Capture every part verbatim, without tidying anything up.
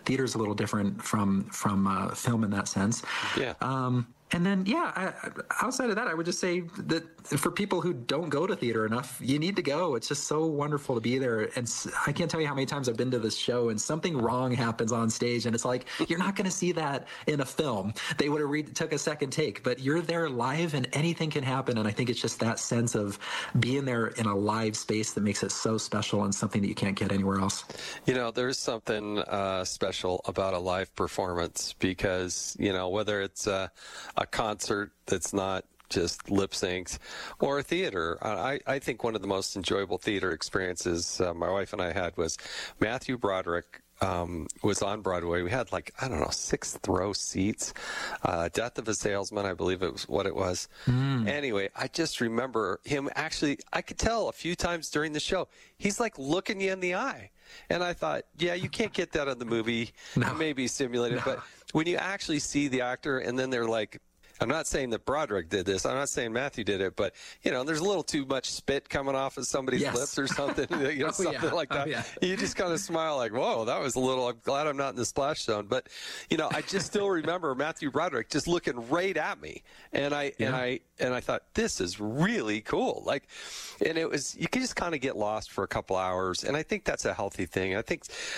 theater's a little different from from uh, film in that sense. Yeah. Um, And then, yeah, I, outside of that, I would just say that for people who don't go to theater enough, you need to go. It's just so wonderful to be there. And I can't tell you how many times I've been to this show and something wrong happens on stage. And it's like, you're not going to see that in a film. They would have re- took a second take, but you're there live and anything can happen. And I think it's just that sense of being there in a live space that makes it so special and something that you can't get anywhere else. You know, there's something uh, special about a live performance because, you know, whether it's a, a concert that's not just lip synced or a theater. I, I think one of the most enjoyable theater experiences uh, my wife and I had was Matthew Broderick um, was on Broadway. We had like, I don't know, sixth row seats. Uh, Death of a Salesman, I believe it was what it was. Mm. Anyway, I just remember him actually, I could tell a few times during the show, he's like looking you in the eye. And I thought, yeah, you can't get that on the movie. No. It may be simulated, no. But when you actually see the actor and then they're like, I'm not saying that Broderick did this. I'm not saying Matthew did it, but you know, there's a little too much spit coming off of somebody's yes. lips or something, you know, oh, something yeah. like that. Oh, yeah. You just kind of smile like, "Whoa, that was a little." I'm glad I'm not in the splash zone, but you know, I just still remember Matthew Broderick just looking right at me, and I yeah. and I and I thought, this is really cool. Like, and it was you could just kind of get lost for a couple hours, and I think that's a healthy thing. I think.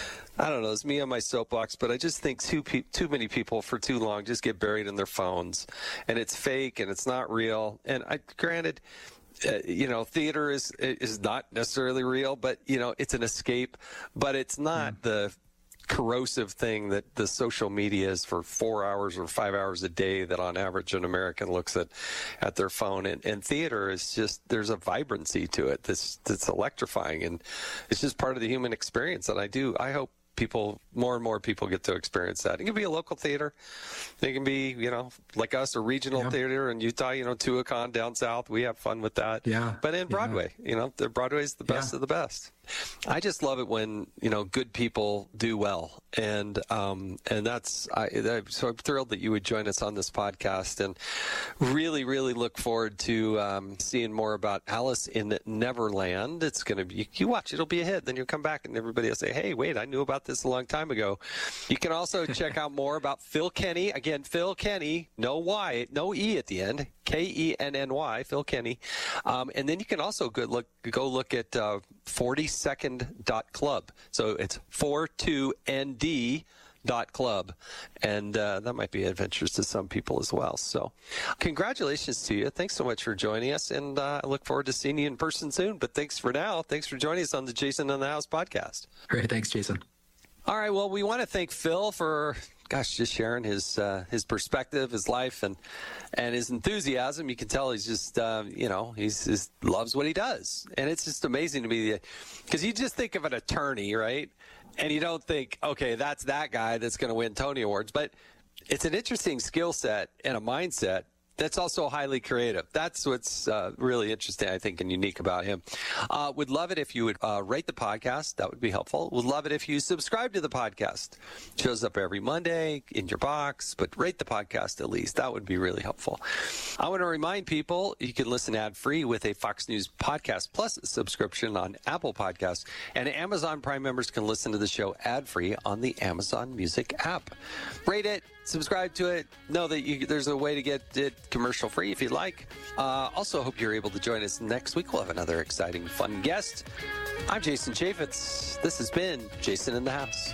I don't know, it's me on my soapbox, but I just think too pe- too many people for too long just get buried in their phones, and it's fake and it's not real. And I, granted, uh, you know, theater is is not necessarily real, but you know, it's an escape. But it's not mm. the corrosive thing that the social media is for four hours or five hours a day that on average an American looks at at their phone. And, and theater is just, there's a vibrancy to it that's that's electrifying, and it's just part of the human experience. And I do, I hope people, more and more people get to experience that. It can be a local theater. It can be, you know, like us, a regional yeah. theater in Utah, you know, Tuacahn down south. We have fun with that. Yeah. But in Broadway, yeah. you know, the Broadway's the best yeah. of the best. I just love it when, you know, good people do well. And um, and that's, I, I, so I'm thrilled that you would join us on this podcast, and really, really look forward to um, seeing more about Alice in Neverland. It's going to be, you watch, it'll be a hit. Then you'll come back and everybody will say, hey, wait, I knew about this a long time ago. You can also check out more about Phil Kenny. Again, Phil Kenny, no Y, no E at the end. K E N N Y, Phil Kenny. Um, and then you can also go look, go look at uh, forty second dot club. So it's forty-two N D dot club. And uh, that might be adventures to some people as well. So congratulations to you. Thanks so much for joining us. And uh, I look forward to seeing you in person soon. But thanks for now. Thanks for joining us on the Jason in the House podcast. Great. Thanks, Jason. All right. Well, we want to thank Phil for, gosh, just sharing his uh, his perspective, his life, and and his enthusiasm. You can tell he's just, uh, you know, he's just loves what he does. And it's just amazing to me because you just think of an attorney, right? And you don't think, okay, that's that guy that's going to win Tony Awards. But it's an interesting skill set and a mindset that's also highly creative. That's what's uh, really interesting, I think, and unique about him. Uh, would love it if you would uh, rate the podcast. That would be helpful. Would love it if you subscribe to the podcast. It shows up every Monday in your box, but rate the podcast at least. That would be really helpful. I want to remind people you can listen ad-free with a Fox News Podcast Plus subscription on Apple Podcasts, and Amazon Prime members can listen to the show ad-free on the Amazon Music app. Rate it. Subscribe to it. Know that you, there's a way to get it commercial free if you'd like. Uh, also, hope you're able to join us next week. We'll have another exciting, fun guest. I'm Jason Chaffetz. This has been Jason in the House.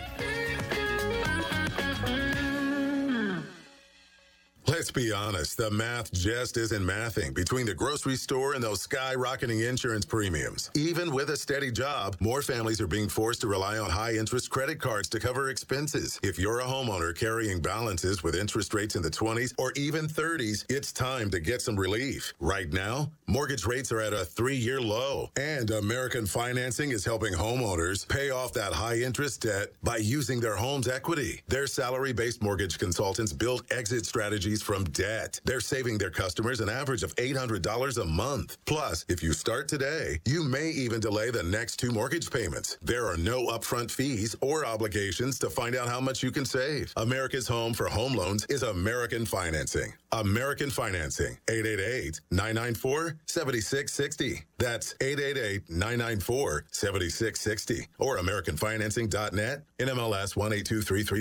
Let's be honest, the math just isn't mathing between the grocery store and those skyrocketing insurance premiums. Even with a steady job, more families are being forced to rely on high-interest credit cards to cover expenses. If you're a homeowner carrying balances with interest rates in the twenties or even thirties, it's time to get some relief. Right now, mortgage rates are at a three-year low, and American Financing is helping homeowners pay off that high-interest debt by using their home's equity. Their salary-based mortgage consultants build exit strategies from debt. They're saving their customers an average of eight hundred dollars a month. Plus, if you start today, you may even delay the next two mortgage payments. There are no upfront fees or obligations to find out how much you can save. America's home for home loans is American Financing. American Financing, eight eight eight, nine nine four, seven six six zero. That's eight eight eight, nine nine four, seven six six zero. Or American Financing dot net, N M L S one eight two three three.